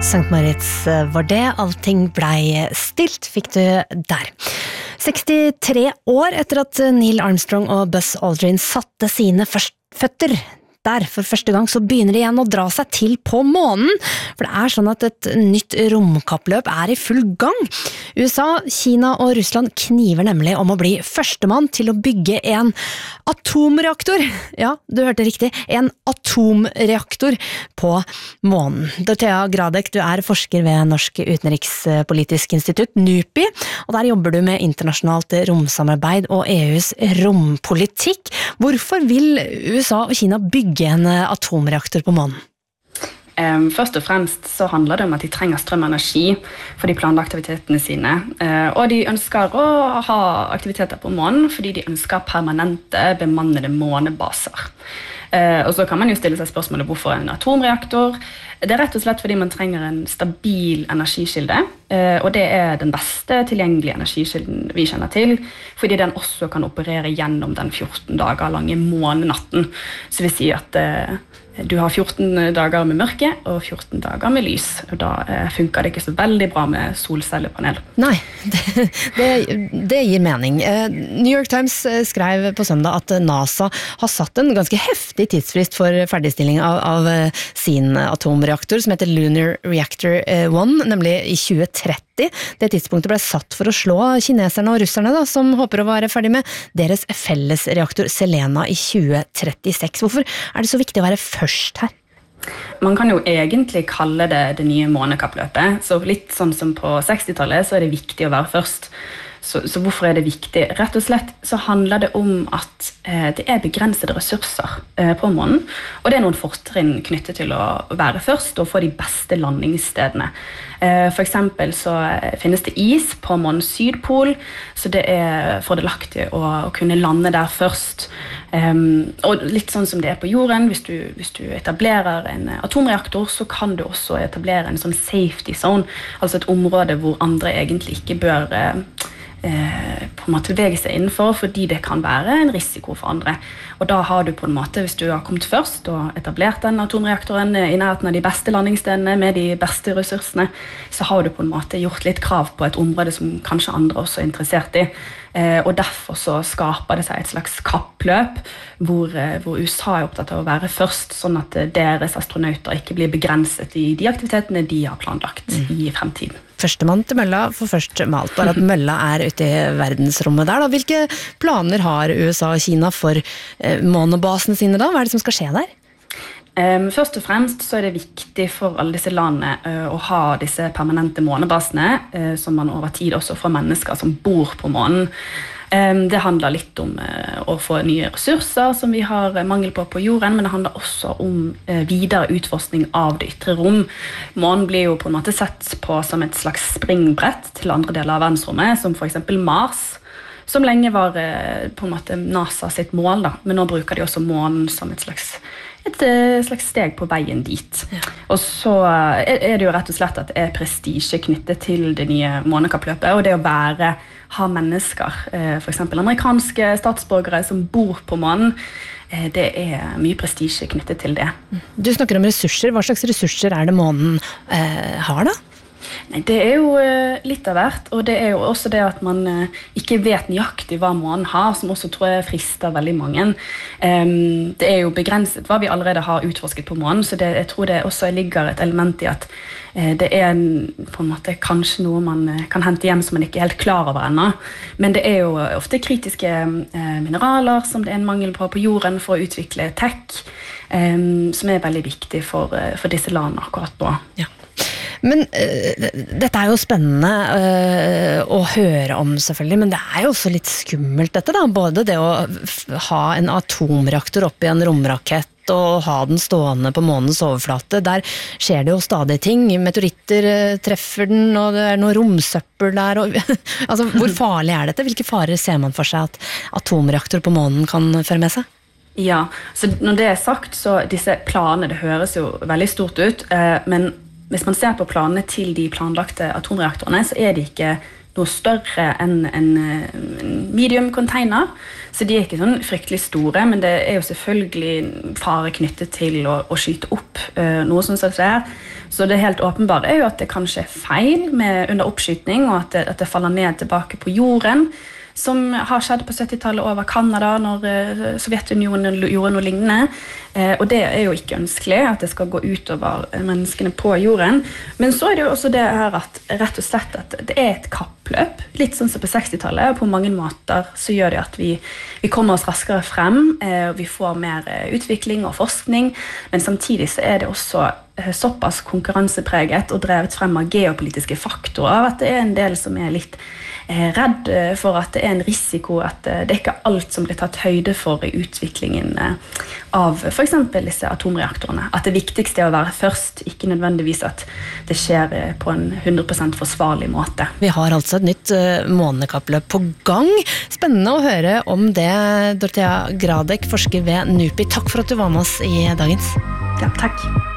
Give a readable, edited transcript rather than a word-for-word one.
St. Moritz var det. Allting blei stilt, fikk du der. 63 år etter at Neil Armstrong og Buzz Aldrin satte sine føtter der for første gang, så begynner de igjen å dra seg til på månen. For det er sånn at et nytt romkappløp er i full gang. USA, Kina og Russland kniver nemlig om å bli førstemann til å bygge en atomreaktor. Ja, du hørte riktig. En atomreaktor på månen. Dorthea Gradek, du er forsker ved Norsk utenrikspolitisk institutt, NUPI, og der jobber du med internasjonalt romsamarbeid og EUs rompolitikk. Hvorfor vil USA og Kina bygge en atomreaktor på månen? Først og fremst så handler det om at de trenger strømenergi for de planlagte aktivitetene sine. Og de ønsker å ha aktiviteter på månen fordi de ønsker permanente, bemannede månebaser. Og så kan man jo stille seg spørsmålet hvorfor en atomreaktor. Det er rett og slett fordi man trenger en stabil energikilde, og det er den beste tilgjengelige energikilden vi kjenner til, fordi den også kan operere gjennom den 14 dager lange månenatten. Så vil si at du har 14 dager med mørke og 14 dager med lys, og da funker det ikke så veldig bra med solcellepanel. Nei, det gir mening. New York Times skrev på søndag at NASA har satt en ganske heftig tidsfrist for ferdigstilling av sin atomreaktor, som heter Lunar Reactor 1, nemlig i 2030. Det tidspunktet ble satt for å slå kineserne og russerne, som håper å være ferdig med deres felles reaktor Selena i 2036. Hvorfor er det så viktig å være først her? Man kan jo egentlig kalle det nye månekappløpet, så litt sånn som på 60-tallet så er det viktig å være først. Så hvorfor er det viktig? Rett og slett så handler det om at det er begrensede ressurser på månen, og det er noen fortrinn knyttet til å være først og få de beste landingsstedene. For eksempel så finnes det is på månens sydpol, så det er fordelaktig å kunne lande der først. Og litt sånn som det er på jorden, hvis du etablerer en atomreaktor, så kan du også etablere en sånn safety zone, altså et område hvor andre egentlig ikke bør på en måte bevege seg innenfor, fordi det kan være en risiko for andre. Og da har du på en måte, hvis du har kommet først og etablert den atomreaktoren i nærheten av de beste landingsstedene med de beste ressursene, så har du på en måte gjort litt krav på et område som kanskje andre også er interessert i. Og derfor så skaper det seg et slags kappløp hvor USA er opptatt av å være først, sånn at deres astronauter ikke blir begrenset i de aktivitetene de har planlagt i fremtiden. Førstemann til mølla får først malt, bare at mølla er ute i verdensrommet der. Hvilke planer har USA og Kina for månebasene sine da? Hva er det som skal skje der? Først og fremst så er det viktig for alle disse landene å ha disse permanente månebasene, som man over tid også får mennesker som bor på månen. Det handler litt om å få nye ressurser som vi har mangel på jorden, men det handler også om videre utforskning av det ytre rom. Månen blir jo på en måte sett på som et slags springbrett til andre deler av verdensrommet, som for eksempel Mars, som lenge var på en måte NASA sitt mål, da. Men nå bruker de også månen som et slags steg på veien dit. Ja. Og så er det jo rett og slett at det er prestisje knyttet til det nye månekappløpet, og det å ha mennesker, for eksempel amerikanske statsborgere som bor på månen, det er mye prestisje knyttet til det. Du snakker om ressurser. Hva slags ressurser er det månen har da? Nei, det er jo litt av hvert, og det er jo også det at man ikke vet nøyaktig hva månen har, som også tror jeg frister veldig mange. Det er jo begrenset hva vi allerede har utforsket på månen, så jeg tror det også ligger et element i at det er på en måte kanskje noe man kan hente hjem som man ikke er helt klar over ennå. Men det er jo ofte kritiske mineraler som det er en mangel på jorden for å utvikle tech, som er veldig viktig for disse landene akkurat nå. Ja. Men dette er jo spennende å høre om selvfølgelig, men det er jo også litt skummelt dette da, både det å ha en atomreaktor oppi en romrakett og ha den stående på månens overflate. Der skjer det jo stadig ting, meteoritter treffer den, og det er noe romsøppel der. Altså, hvor farlig er dette? Hvilke farer ser man for seg at atomreaktor på månen kan føre med seg? Ja, så når det er sagt, så disse planene, det høres jo veldig stort ut, men hvis man ser på planene til de planlagte atomreaktorene, så de ikke noe større enn en medium container, så de ikke sånn fryktelig store, men det jo selvfølgelig fare knyttet til å skyte opp noe sånt som det her. Så det helt åpenbare jo at det kanskje feil under oppskytning, og at det faller ned tilbake på jorden, som har skjedd på 70-tallet over Kanada, når Sovjetunionen gjorde noe lignende. Og det jo ikke ønskelig, at det skal gå ut over menneskene på jorden. Men så det jo også det her at rett og slett at det et kappløp, litt sånn som på 60-tallet, og på mange måter så gjør det at vi kommer oss raskere frem, og vi får mer utvikling og forskning, men samtidig så det også såpass konkurransepreget og drevet frem av geopolitiske faktorer, at det en del som litt redd for at det en risiko, at det ikke alt som blir tatt høyde for i utviklingen av for eksempel disse atomreaktorene. At det viktigste å være først, ikke nødvendigvis at det skjer på en 100% forsvarlig måte. Vi har altså et nytt månekappløp på gang. Spennende å høre om det, Dorothea Gradek, forsker ved NUPI. Takk for at du var med oss i dagens. Ja, takk.